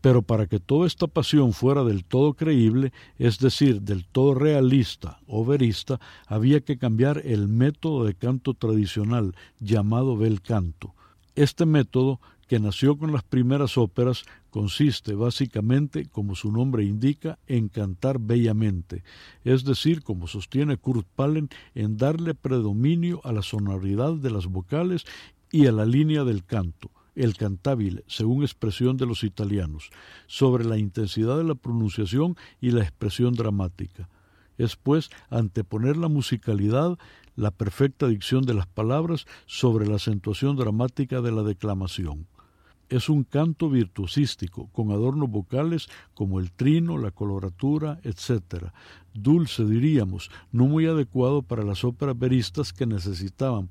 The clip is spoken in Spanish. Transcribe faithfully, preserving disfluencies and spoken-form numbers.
Pero para que toda esta pasión fuera del todo creíble, es decir, del todo realista o verista, había que cambiar el método de canto tradicional llamado bel canto. Este método, que nació con las primeras óperas, consiste básicamente, como su nombre indica, en cantar bellamente, es decir, como sostiene Kurt Pallen, en darle predominio a la sonoridad de las vocales y a la línea del canto, el cantabile, según expresión de los italianos, sobre la intensidad de la pronunciación y la expresión dramática. Es, pues, anteponer la musicalidad, la perfecta dicción de las palabras sobre la acentuación dramática de la declamación. Es un canto virtuosístico, con adornos vocales como el trino, la coloratura, etcétera. Dulce, diríamos, no muy adecuado para las óperas veristas que necesitaban,